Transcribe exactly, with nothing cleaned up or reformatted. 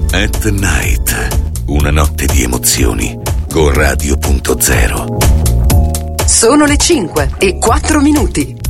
At Night, una notte di emozioni con Radio punto zero. Sono le cinque e quattro minuti.